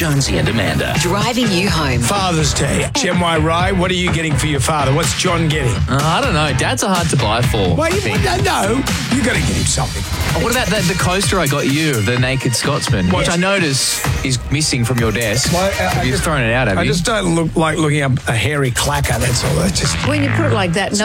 Jonesy and Amanda. Driving you home. Father's Day. Gen Y Rye, what are you getting for your father? What's John getting? I don't know. Dads are hard to buy for. Well, you got to get him something. What about the coaster I got you, the Naked Scotsman, which I notice is missing from your desk? You've thrown it out, have you? I just don't look like looking up a hairy clacker, that's all. That's just... When you put it like that,